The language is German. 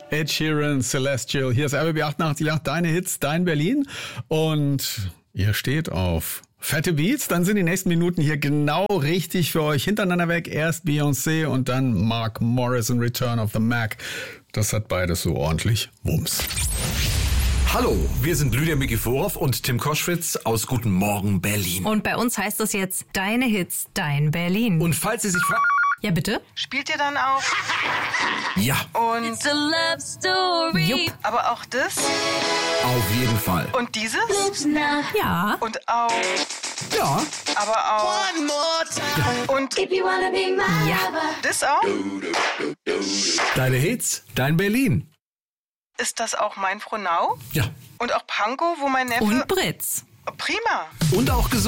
Ed Sheeran, Celestial. Hier ist RBB 88.8, deine Hits, dein Berlin. Und ihr steht auf fette Beats. Dann sind die nächsten Minuten hier genau richtig für euch hintereinander weg. Erst Beyoncé und dann Mark Morrison, Return of the Mac. Das hat beides so ordentlich Wumms. Hallo, wir sind Lydia Mikiforov und Tim Koschwitz aus Guten Morgen Berlin. Und bei uns heißt das jetzt Deine Hits, dein Berlin. Und falls Sie sich fragen... Ja, bitte? Spielt ihr dann auch? Ja, Und It's a love story. Jupp. aber auch das? auf jeden Fall. Und dieses? Ja. Und auch. Ja, Aber auch. One more time. Und If you wanna be my Ja. lover. das auch? deine Hits, dein Berlin. Ist das auch mein Frohnau? Ja, Und auch Pankow, wo mein Neffe... Und Britz. Prima. und auch gesund.